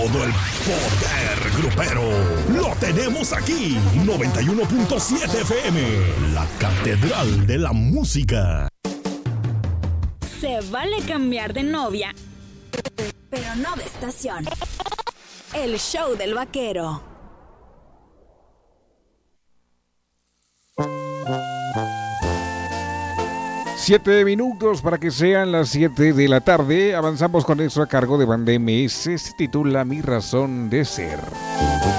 Todo el poder grupero lo tenemos aquí. 91.7 FM, la catedral de la música. Se vale cambiar de novia, pero no de estación. El show del vaquero. 7 minutos para que sean las 7 de la tarde. Avanzamos con eso a cargo de Banda MS. Se titula Mi Razón de Ser.